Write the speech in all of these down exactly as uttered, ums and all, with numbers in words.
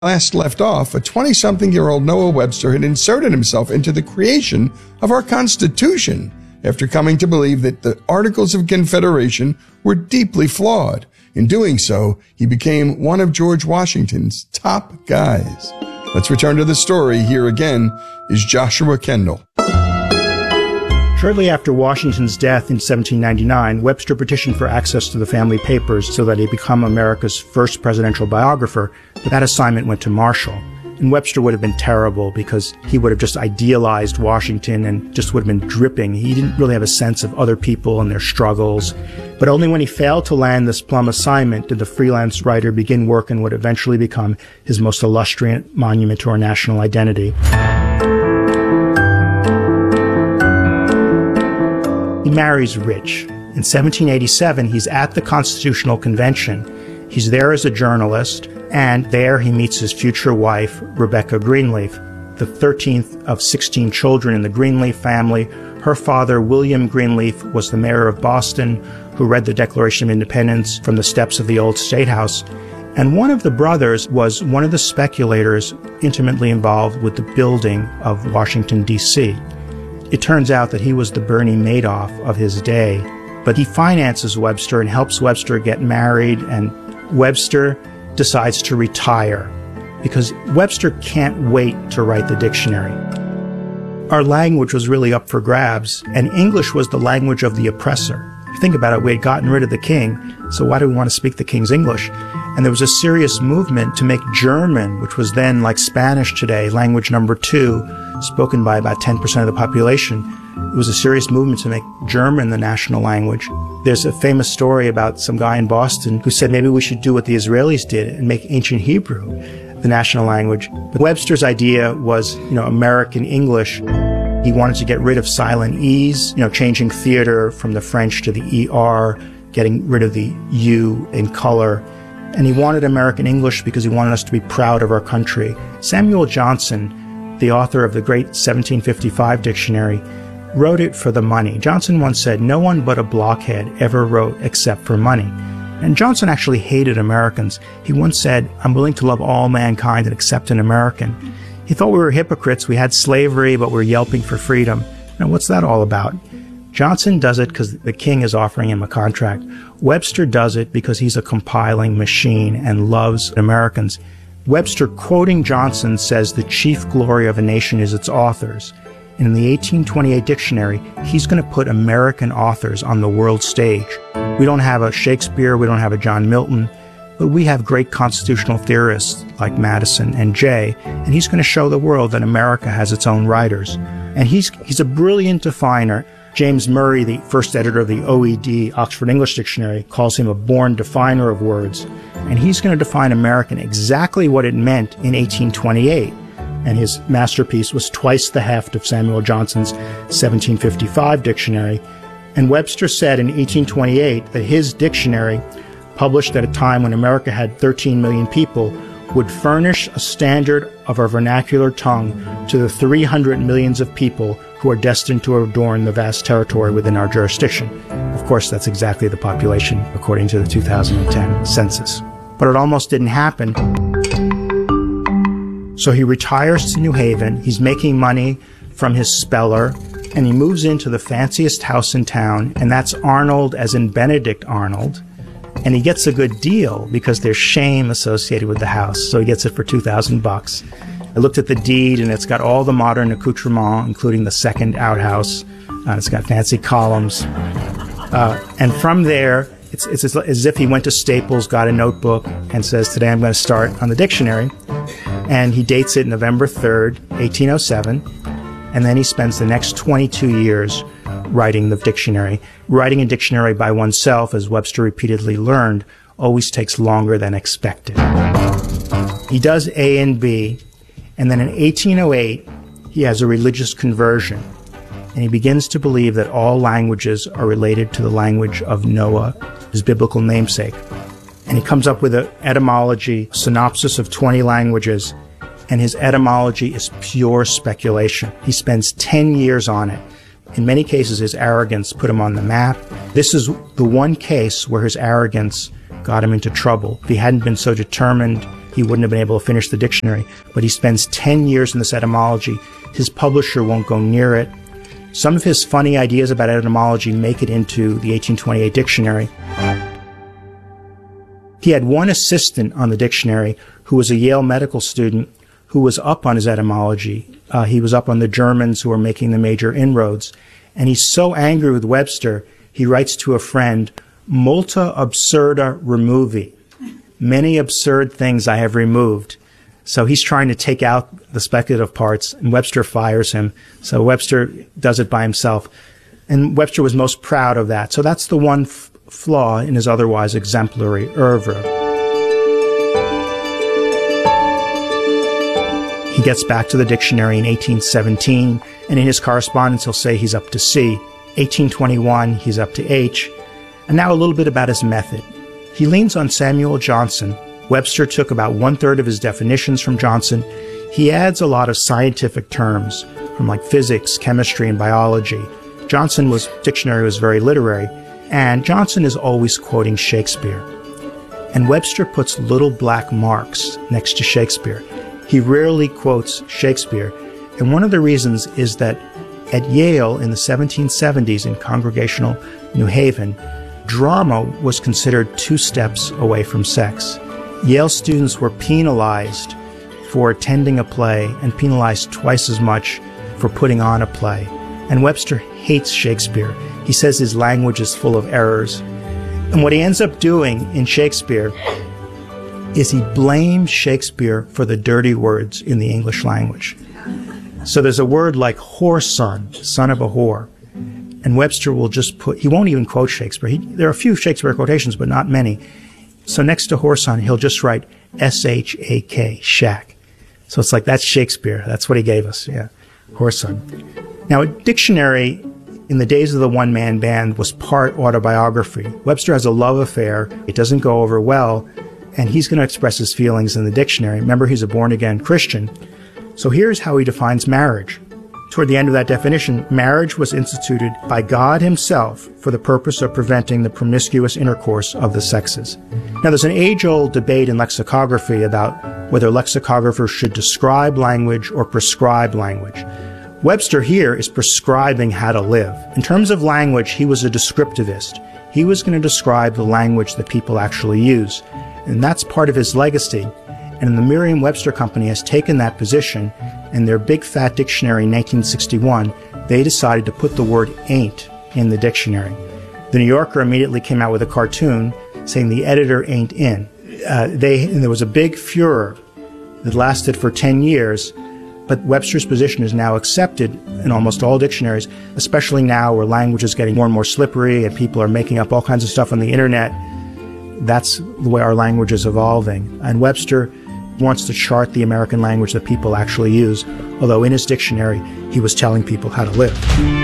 last left off, a twenty-something-year-old Noah Webster had inserted himself into the creation of our Constitution after coming to believe that the Articles of Confederation were deeply flawed. In doing so, he became one of George Washington's top guys. Let's return to the story. Here again is Joshua Kendall. Shortly after Washington's death in seventeen ninety-nine, Webster petitioned for access to the family papers so that he become America's first presidential biographer, but that assignment went to Marshall. And Webster would have been terrible because he would have just idealized Washington and just would have been dripping. He didn't really have a sense of other people and their struggles. But only when he failed to land this plum assignment did the freelance writer begin work on what eventually become his most illustrious monument to our national identity. He marries rich. In seventeen eighty-seven, he's at the Constitutional Convention. He's there as a journalist, and there he meets his future wife, Rebecca Greenleaf, the thirteenth of sixteen children in the Greenleaf family. Her father, William Greenleaf, was the mayor of Boston, who read the Declaration of Independence from the steps of the old State House. And one of the brothers was one of the speculators intimately involved with the building of Washington, D C It turns out that he was the Bernie Madoff of his day, but he finances Webster and helps Webster get married, and Webster decides to retire because Webster can't wait to write the dictionary. Our language was really up for grabs, and English was the language of the oppressor. If you think about it, we had gotten rid of the king, so why do we want to speak the king's English? And there was a serious movement to make German, which was then like Spanish today, language number two, spoken by about ten percent of the population. It was a serious movement to make German the national language. There's a famous story about some guy in Boston who said maybe we should do what the Israelis did and make ancient Hebrew the national language. But Webster's idea was, you know, American English. He wanted to get rid of silent E's, you know, changing theater from the French to the E R, getting rid of the U in color. And he wanted American English because he wanted us to be proud of our country. Samuel Johnson, the author of the great seventeen fifty-five dictionary, wrote it for the money. Johnson once said, "No one but a blockhead ever wrote except for money." And Johnson actually hated Americans. He once said, "I'm willing to love all mankind and accept an American." He thought we were hypocrites. We had slavery, but we're yelping for freedom. Now, what's that all about? Johnson does it because the king is offering him a contract. Webster does it because he's a compiling machine and loves Americans. Webster, quoting Johnson, says the chief glory of a nation is its authors. And in the eighteen twenty-eight dictionary, he's going to put American authors on the world stage. We don't have a Shakespeare, we don't have a John Milton, but we have great constitutional theorists like Madison and Jay, and he's going to show the world that America has its own writers. And he's he's a brilliant definer. James Murray, the first editor of the O E D, Oxford English Dictionary, calls him a born definer of words. And he's going to define American exactly what it meant in eighteen twenty-eight. And his masterpiece was twice the heft of Samuel Johnson's seventeen fifty-five dictionary. And Webster said in eighteen twenty-eight that his dictionary, published at a time when America had thirteen million people, would furnish a standard of our vernacular tongue to the three hundred millions of people who are destined to adorn the vast territory within our jurisdiction. Of course, that's exactly the population according to the two thousand ten census. But it almost didn't happen. So he retires to New Haven. He's making money from his speller, and he moves into the fanciest house in town, and that's Arnold, as in Benedict Arnold. And he gets a good deal because there's shame associated with the house, so he gets it for two thousand bucks. I looked at the deed, and it's got all the modern accoutrements, including the second outhouse. Uh, it's got fancy columns. Uh, and from there, it's, it's as, as if he went to Staples, got a notebook, and says, today I'm going to start on the dictionary. And he dates it November third, eighteen oh seven. And then he spends the next twenty-two years writing the dictionary. Writing a dictionary by oneself, as Webster repeatedly learned, always takes longer than expected. He does A and B. And then in eighteen oh eight, he has a religious conversion, and he begins to believe that all languages are related to the language of Noah, his biblical namesake. And he comes up with an etymology, synopsis of twenty languages, and his etymology is pure speculation. He spends ten years on it. In many cases, his arrogance put him on the map. This is the one case where his arrogance got him into trouble. If he hadn't been so determined he wouldn't have been able to finish the dictionary. But he spends ten years in this etymology. His publisher won't go near it. Some of his funny ideas about etymology make it into the eighteen twenty-eight dictionary. He had one assistant on the dictionary who was a Yale medical student who was up on his etymology. Uh, he was up on the Germans who were making the major inroads. And he's so angry with Webster, he writes to a friend, multa absurda removi. Many absurd things I have removed. So he's trying to take out the speculative parts, and Webster fires him. So Webster does it by himself. And Webster was most proud of that. So that's the one f- flaw in his otherwise exemplary oeuvre. He gets back to the dictionary in eighteen seventeen, and in his correspondence he'll say he's up to C. eighteen twenty-one, he's up to H. And now a little bit about his method. He leans on Samuel Johnson. Webster took about one-third of his definitions from Johnson. He adds a lot of scientific terms from like physics, chemistry, and biology. Johnson was, dictionary was very literary, and Johnson is always quoting Shakespeare. And Webster puts little black marks next to Shakespeare. He rarely quotes Shakespeare, and one of the reasons is that at Yale in the seventeen seventies in Congregational New Haven, drama was considered two steps away from sex. Yale students were penalized for attending a play and penalized twice as much for putting on a play. And Webster hates Shakespeare. He says his language is full of errors. And what he ends up doing in Shakespeare is he blames Shakespeare for the dirty words in the English language. So there's a word like whoreson, son of a whore. And Webster will just put, he won't even quote Shakespeare. He, there are a few Shakespeare quotations, but not many. So next to whoreson, he'll just write S H A K, shack. So it's like, that's Shakespeare. That's what he gave us, yeah, whoreson. Now, a dictionary in the days of the one-man band was part autobiography. Webster has a love affair. It doesn't go over well, and he's going to express his feelings in the dictionary. Remember, he's a born-again Christian. So here's how he defines marriage. Toward the end of that definition, marriage was instituted by God himself for the purpose of preventing the promiscuous intercourse of the sexes. Now, there's an age-old debate in lexicography about whether lexicographers should describe language or prescribe language. Webster here is prescribing how to live. In terms of language, he was a descriptivist. He was going to describe the language that people actually use. And that's part of his legacy. And the Merriam-Webster Company has taken that position. In their big fat dictionary in nineteen sixty-one, they decided to put the word ain't in the dictionary. The New Yorker immediately came out with a cartoon saying the editor ain't in. Uh, they, and there was a big furor that lasted for ten years, but Webster's position is now accepted in almost all dictionaries, especially now where language is getting more and more slippery and people are making up all kinds of stuff on the internet. That's the way our language is evolving. And Webster wants to chart the American language that people actually use, although in his dictionary, he was telling people how to live.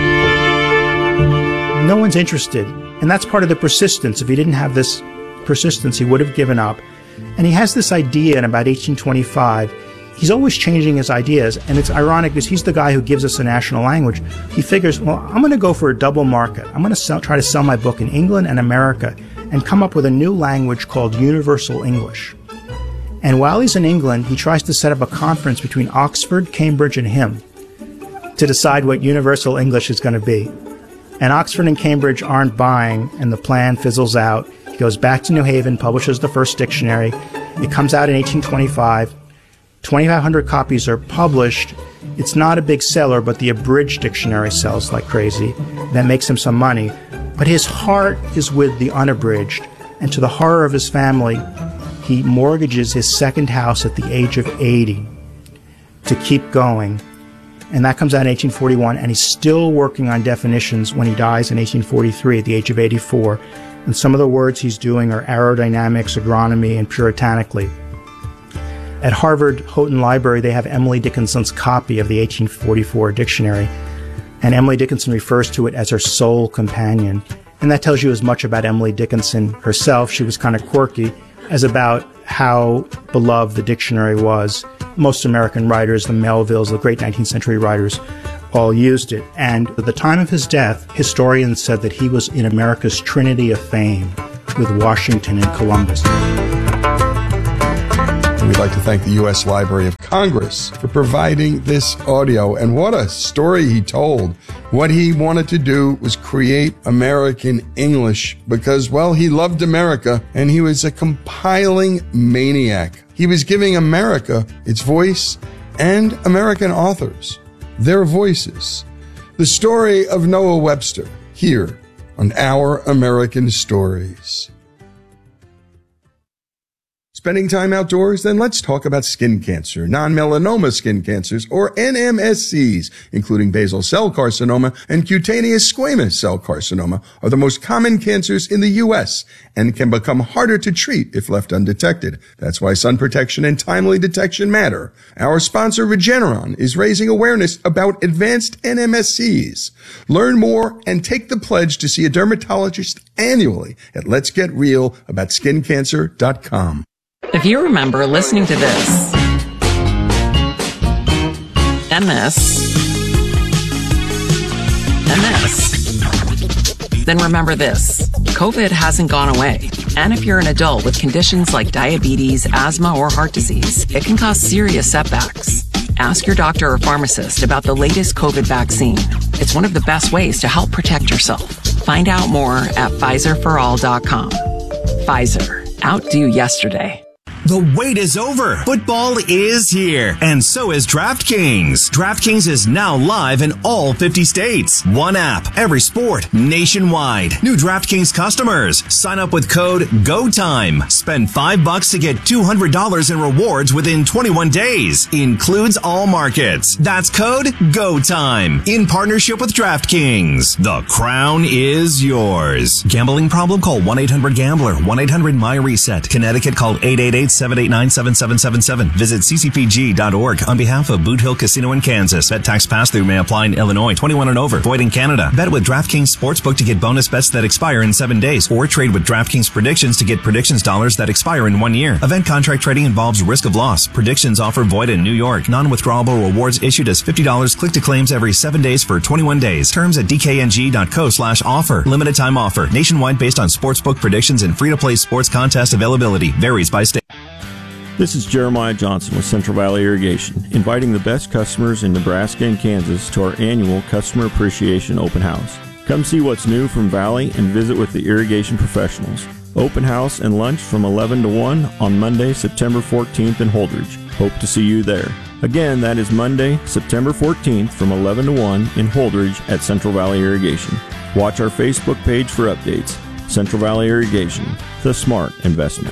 No one's interested, and that's part of the persistence. If he didn't have this persistence, he would have given up. And he has this idea in about eighteen twenty-five. He's always changing his ideas, and it's ironic because he's the guy who gives us a national language. He figures, well, I'm going to go for a double market. I'm going to sell, try to sell my book in England and America and come up with a new language called Universal English. And while he's in England, he tries to set up a conference between Oxford, Cambridge, and him to decide what Universal English is going to be. And Oxford and Cambridge aren't buying, and the plan fizzles out. He goes back to New Haven, publishes the first dictionary. It comes out in eighteen twenty-five. twenty-five hundred copies are published. It's not a big seller, but the abridged dictionary sells like crazy. That makes him some money. But his heart is with the unabridged. And to the horror of his family, he mortgages his second house at the age of eighty to keep going. And that comes out in eighteen forty-one, and he's still working on definitions when he dies in eighteen forty-three at the age of eighty-four. And some of the words he's doing are aerodynamics, agronomy, and puritanically. At Harvard Houghton Library, they have Emily Dickinson's copy of the eighteen forty-four dictionary, and Emily Dickinson refers to it as her soul companion. And that tells you as much about Emily Dickinson herself. She was kind of quirky, as about how beloved the dictionary was. Most American writers, the Melvilles, the great nineteenth century writers, all used it. And at the time of his death, historians said that he was in America's trinity of fame with Washington and Columbus. And we'd like to thank the U S Library of Congress for providing this audio. And what a story he told. What he wanted to do was create American English because, well, he loved America and he was a compiling maniac. He was giving America its voice and American authors their voices. The story of Noah Webster here on Our American Stories. Spending time outdoors? Then let's talk about skin cancer, non-melanoma skin cancers, or N M S Cs, including basal cell carcinoma and cutaneous squamous cell carcinoma, are the most common cancers in the U S and can become harder to treat if left undetected. That's why sun protection and timely detection matter. Our sponsor, Regeneron, is raising awareness about advanced N M S Cs. Learn more and take the pledge to see a dermatologist annually at lets get real about skin cancer dot com. If you remember listening to this, and this, and this, then remember this. COVID hasn't gone away. And if you're an adult with conditions like diabetes, asthma, or heart disease, it can cause serious setbacks. Ask your doctor or pharmacist about the latest COVID vaccine. It's one of the best ways to help protect yourself. Find out more at Pfizer for all dot com. Pfizer. Outdo yesterday. The wait is over. Football is here, and so is DraftKings. DraftKings is now live in all fifty states. One app, every sport, nationwide. New DraftKings customers, sign up with code GOTIME. Spend five bucks to get two hundred dollars in rewards within twenty-one days. Includes all markets. That's code GOTIME. In partnership with DraftKings. The crown is yours. Gambling problem? Call one eight hundred gambler. one eight hundred my reset. Connecticut, call eight eight eight, seven eight nine, seven seven seven seven. Visit c c p g dot org on behalf of Boot Hill Casino in Kansas. Bet tax pass-through may apply in Illinois. twenty-one and over. Void in Canada. Bet with DraftKings Sportsbook to get bonus bets that expire in seven days. Or trade with DraftKings Predictions to get predictions dollars that expire in one year. Event contract trading involves risk of loss. Predictions offer void in New York. Non-withdrawable rewards issued as fifty dollars click to claims every seven days for twenty-one days. Terms at d k n g dot co slash offer. Limited time offer. Nationwide based on sportsbook predictions and free-to-play sports contest availability. Varies by state. This is Jeremiah Johnson with Central Valley Irrigation, inviting the best customers in Nebraska and Kansas to our annual Customer Appreciation Open House. Come see what's new from Valley and visit with the irrigation professionals. Open house and lunch from eleven to one on Monday, September fourteenth in Holdridge. Hope to see you there. Again, that is Monday, September fourteenth from eleven to one in Holdridge at Central Valley Irrigation. Watch our Facebook page for updates. Central Valley Irrigation, the smart investment.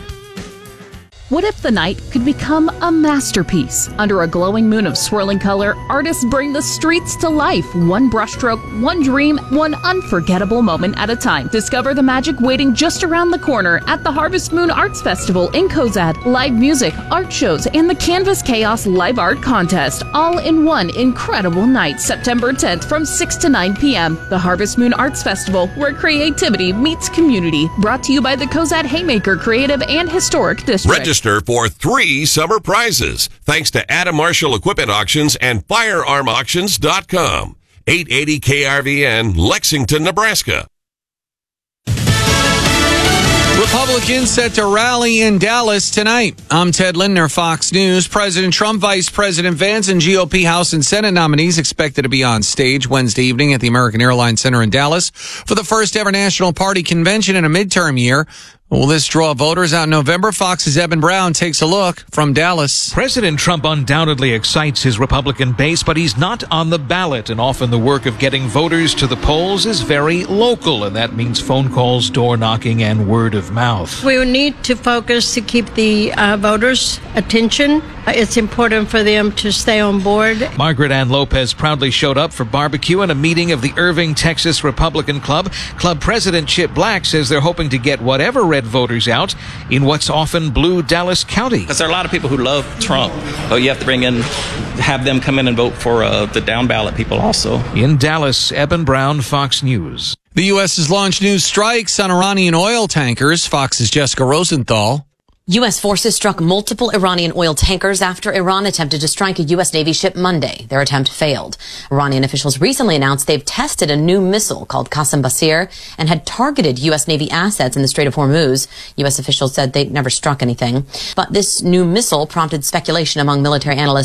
What if the night could become a masterpiece? Under a glowing moon of swirling color, artists bring the streets to life, one brushstroke, one dream, one unforgettable moment at a time. Discover the magic waiting just around the corner at the Harvest Moon Arts Festival in Cozad. Live music, art shows, and the Canvas Chaos Live Art Contest, all in one incredible night, September tenth from six to nine p.m. The Harvest Moon Arts Festival, where creativity meets community. Brought to you by the Cozad Haymaker Creative and Historic District. Register for three summer prizes thanks to Adam Marshall Equipment Auctions and firearm auctions dot com. eight eighty K R V N, Lexington, Nebraska. Republicans set to rally in Dallas tonight. I'm Ted Lindner, Fox News. President Trump, Vice President Vance, and G O P House and Senate nominees expected to be on stage Wednesday evening at the American Airlines Center in Dallas for the first ever National Party convention in a midterm year. Will this draw voters out in November? Fox's Eben Brown takes a look from Dallas. President Trump undoubtedly excites his Republican base, but he's not on the ballot, and often the work of getting voters to the polls is very local, and that means phone calls, door knocking, and word of mouth. We need to focus to keep the uh, voters' attention. It's important for them to stay on board. Margaret Ann Lopez proudly showed up for barbecue and a meeting of the Irving, Texas Republican Club. Club President Chip Black says they're hoping to get whatever red voters out in what's often blue Dallas County. Because there are a lot of people who love Trump. Oh, you have to bring in, have them come in and vote for uh, the down ballot people also. In Dallas, Eben Brown, Fox News. The U S has launched new strikes on Iranian oil tankers. Fox's Jessica Rosenthal. U S forces struck multiple Iranian oil tankers after Iran attempted to strike a U S Navy ship Monday. Their attempt failed. Iranian officials recently announced they've tested a new missile called Qassem Basir and had targeted U S Navy assets in the Strait of Hormuz. U S officials said they never struck anything. But this new missile prompted speculation among military analysts